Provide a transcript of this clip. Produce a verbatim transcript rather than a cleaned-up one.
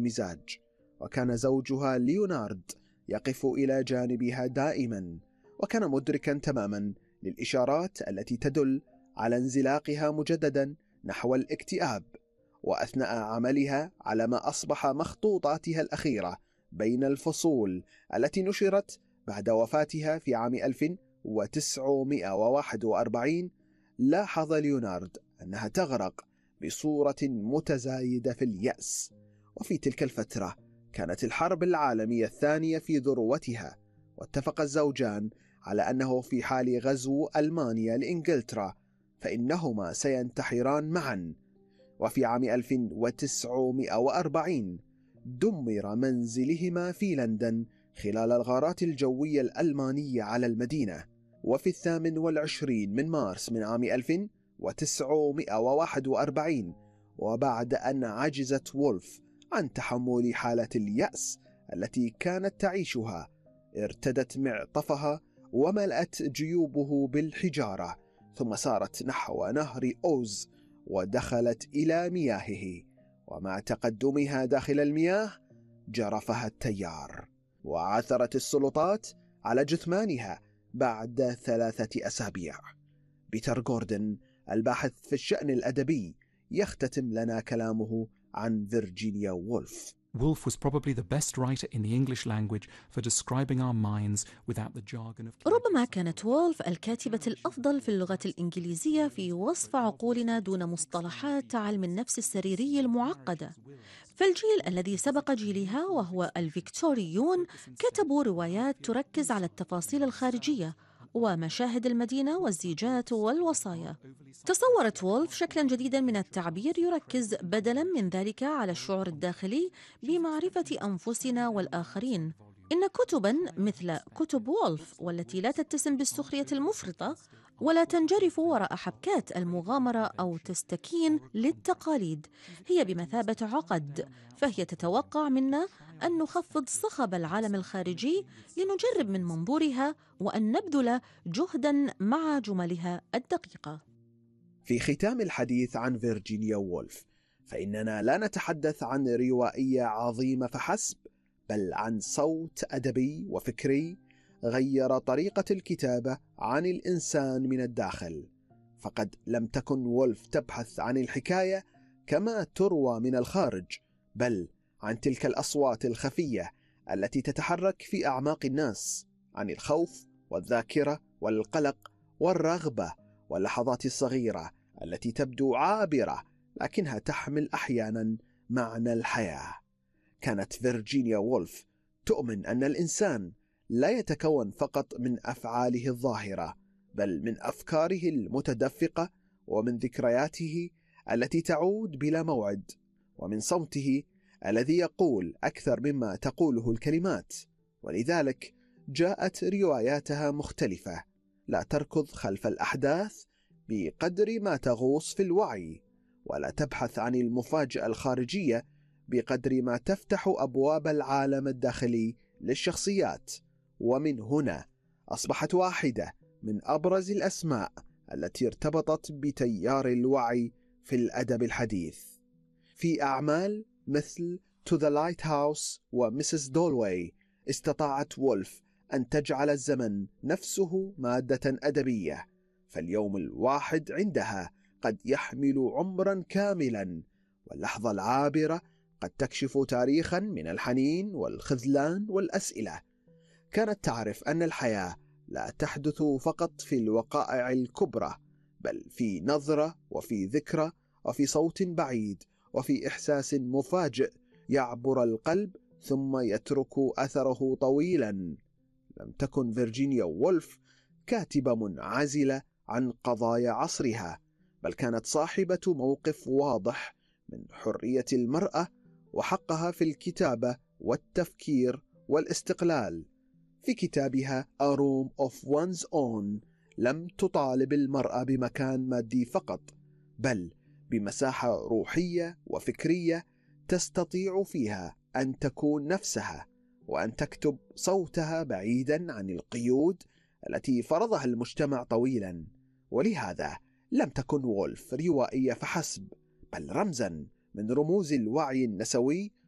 المزاج، وكان زوجها ليونارد يقف إلى جانبها دائما، وكان مدركا تماما للإشارات التي تدل على انزلاقها مجددا نحو الاكتئاب. وأثناء عملها على ما أصبح مخطوطاتها الأخيرة بين الفصول التي نشرت بعد وفاتها في عام ألف وتسعمائة وواحد وأربعين، لاحظ ليونارد أنها تغرق بصورة متزايدة في اليأس. وفي تلك الفترة كانت الحرب العالمية الثانية في ذروتها، واتفق الزوجان على أنه في حال غزو ألمانيا لإنجلترا فإنهما سينتحران معا. وفي عام ألف وتسعمائة وأربعين دمر منزلهما في لندن خلال الغارات الجوية الألمانية على المدينة. وفي الثامن والعشرين من مارس من عام ألف وتسعمائة وواحد وأربعين، وبعد أن عجزت وولف عن تحمل حالة اليأس التي كانت تعيشها، ارتدت معطفها وملأت جيوبه بالحجارة، ثم سارت نحو نهر أوز ودخلت إلى مياهه. ومع تقدمها داخل المياه جرفها التيار، وعثرت السلطات على جثمانها بعد ثلاثة أسابيع. بيتر غوردن الباحث في الشأن الأدبي يختتم لنا كلامه عن فيرجينيا وولف. Woolf was probably the best writer in the English language for describing our minds without the jargon of... ربما كانت وولف الكاتبة الأفضل في اللغة الإنجليزية في وصف عقولنا دون مصطلحات علم النفس السريري المعقدة. فالجيل الذي سبق جيلها وهو الفيكتوريون كتبوا روايات تركز على التفاصيل الخارجية ومشاهد المدينة والزيجات والوصايا. تصورت وولف شكلا جديدا من التعبير يركز بدلا من ذلك على الشعور الداخلي بمعرفة أنفسنا والآخرين. إن كتبا مثل كتب وولف، والتي لا تتسم بالسخرية المفرطة ولا تنجرف وراء حبكات المغامرة أو تستكين للتقاليد، هي بمثابة عقد، فهي تتوقع منا أن نخفض صخب العالم الخارجي لنجرب من منظورها وأن نبذل جهدا مع جملها الدقيقة. في ختام الحديث عن فيرجينيا وولف، فإننا لا نتحدث عن روائية عظيمة فحسب، بل عن صوت أدبي وفكري غير طريقة الكتابة عن الإنسان من الداخل. فقد لم تكن وولف تبحث عن الحكاية كما تروى من الخارج، بل عن تلك الأصوات الخفية التي تتحرك في أعماق الناس، عن الخوف والذاكرة والقلق والرغبة واللحظات الصغيرة التي تبدو عابرة لكنها تحمل أحيانا معنى الحياة. كانت فيرجينيا وولف تؤمن أن الإنسان لا يتكون فقط من أفعاله الظاهرة، بل من أفكاره المتدفقة، ومن ذكرياته التي تعود بلا موعد، ومن صمته الذي يقول أكثر مما تقوله الكلمات. ولذلك جاءت رواياتها مختلفة، لا تركض خلف الأحداث بقدر ما تغوص في الوعي، ولا تبحث عن المفاجأة الخارجية بقدر ما تفتح أبواب العالم الداخلي للشخصيات. ومن هنا أصبحت واحدة من أبرز الأسماء التي ارتبطت بتيار الوعي في الأدب الحديث. في أعمال مثل To the Lighthouse وميسيس دولواي استطاعت وولف أن تجعل الزمن نفسه مادة أدبية، فاليوم الواحد عندها قد يحمل عمرا كاملا، واللحظة العابرة قد تكشف تاريخا من الحنين والخذلان والأسئلة. كانت تعرف أن الحياة لا تحدث فقط في الوقائع الكبرى، بل في نظرة وفي ذكرى وفي صوت بعيد وفي إحساس مفاجئ يعبر القلب ثم يترك أثره طويلا. لم تكن فيرجينيا وولف كاتبة منعزلة عن قضايا عصرها، بل كانت صاحبة موقف واضح من حرية المرأة وحقها في الكتابة والتفكير والاستقلال. في كتابها A Room of One's Own لم تطالب المرأة بمكان مادي فقط، بل بمساحة روحية وفكرية تستطيع فيها أن تكون نفسها، وأن تكتب صوتها بعيدا عن القيود التي فرضها المجتمع طويلا. ولهذا لم تكن وولف روائية فحسب، بل رمزا من رموز الوعي النسوي